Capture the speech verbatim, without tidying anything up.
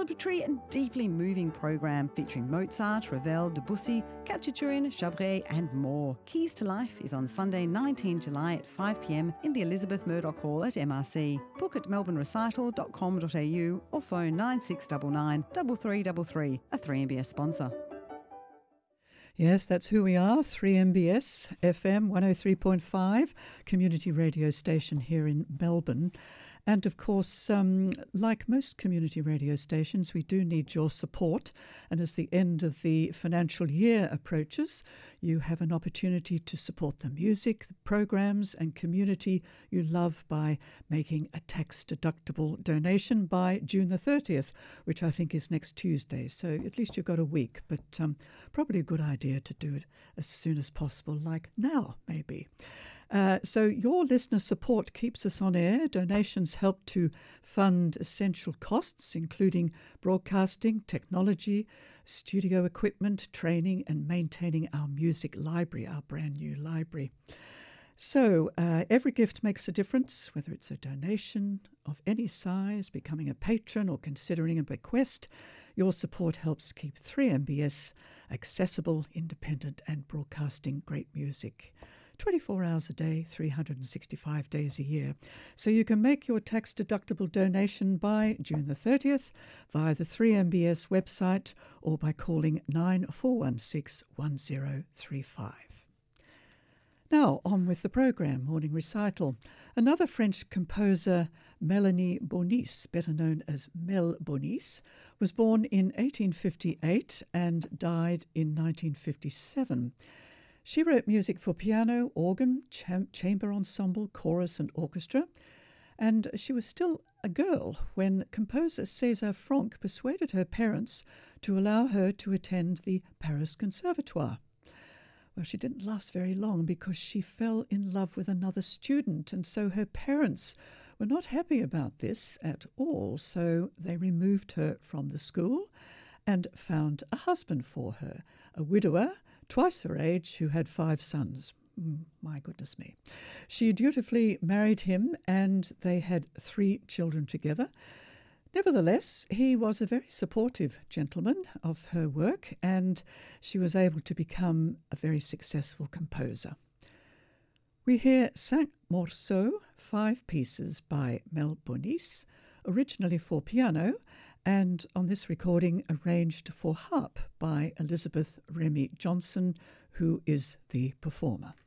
celebratory and deeply moving program featuring Mozart, Ravel, Debussy, Khachaturian, Chabret and more. Keys to Life is on Sunday the nineteenth of July at five p m in the Elizabeth Murdoch Hall at M R C. Book at melbourne recital dot com dot a u or phone nine six nine nine, three three three three, a three M B S sponsor. Yes, that's who we are, three M B S F M one oh three point five, community radio station here in Melbourne. And of course, um, like most community radio stations, we do need your support. And as the end of the financial year approaches, you have an opportunity to support the music, the programs and community you love by making a tax-deductible donation by June the thirtieth, which I think is next Tuesday. So at least you've got a week, but um, probably a good idea to do it as soon as possible, like now maybe. Uh, so your listener support keeps us on air. Donations help to fund essential costs, including broadcasting, technology, studio equipment, training and maintaining our music library, our brand new library. So uh, every gift makes a difference, whether it's a donation of any size, becoming a patron or considering a bequest. Your support helps keep three M B S accessible, independent and broadcasting great music twenty-four hours a day, three hundred sixty-five days a year. So you can make your tax-deductible donation by June the thirtieth via the three M B S website or by calling nine four one six, one zero three five. Now, on with the programme, Morning Recital. Another French composer, Mélanie Bonis, better known as Mel Bonis, was born in eighteen fifty-eight and died in nineteen fifty-seven. She wrote music for piano, organ, cham- chamber ensemble, chorus and orchestra, and she was still a girl when composer César Franck persuaded her parents to allow her to attend the Paris Conservatoire. Well, she didn't last very long because she fell in love with another student, and so her parents were not happy about this at all, so they removed her from the school and found a husband for her, a widower, twice her age, who had five sons. Mm, my goodness me. She dutifully married him and they had three children together. Nevertheless, he was a very supportive gentleman of her work and she was able to become a very successful composer. We hear Cinq Morceaux, five pieces by Mel Bonis, originally for piano, and on this recording arranged for harp by Elizabeth Remy Johnson, who is the performer.